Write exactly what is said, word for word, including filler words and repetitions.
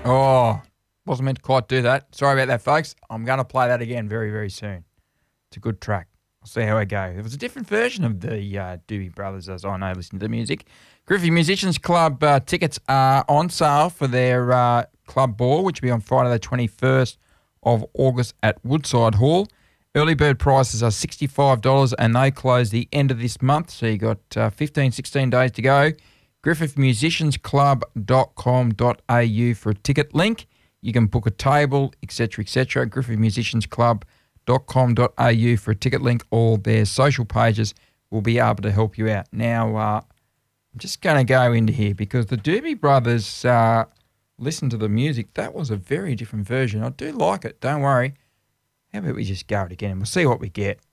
Oh, wasn't meant to quite do that. Sorry about that, folks. I'm going to play that again very, very soon. It's a good track. I'll see how I go. It was a different version of the uh, Doobie Brothers, as I know, listening to the music. Griffey Musicians Club uh, tickets are on sale for their uh, club ball, which will be on Friday the twenty-first of August at Woodside Hall. Early bird prices are sixty-five dollars and they close the end of this month, so you got uh, fifteen, sixteen days to go. griffith musicians club dot com dot a u for a ticket link. You can book a table, et cetera, et cetera. griffith musicians club dot com dot a u for a ticket link. All their social pages will be able to help you out. Now, uh, I'm just going to go into here because the Doobie Brothers, uh, listen to the music. That was a very different version. I do like it. Don't worry. How about we just go it again and we'll see what we get.